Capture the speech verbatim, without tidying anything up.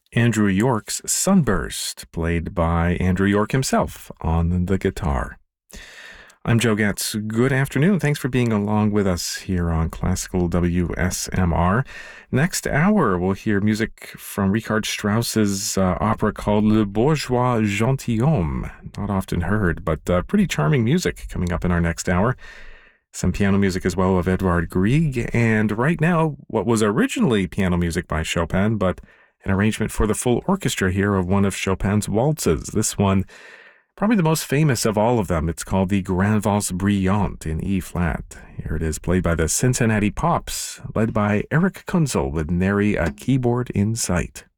Andrew York's Sunburst, played by Andrew York himself on the guitar. I'm Joe Getz. Good afternoon. Thanks for being along with us here on Classical W S M R. Next hour, we'll hear music from Richard Strauss's uh, opera called Le Bourgeois Gentilhomme. Not often heard, but uh, pretty charming music coming up in our next hour. Some piano music as well of Edvard Grieg. And right now, what was originally piano music by Chopin, but an arrangement for the full orchestra here of one of Chopin's waltzes. This one, probably the most famous of all of them. It's called the Grande Valse Brillante in E flat. Here it is, played by the Cincinnati Pops, led by Eric Kunzel with nary a keyboard in sight.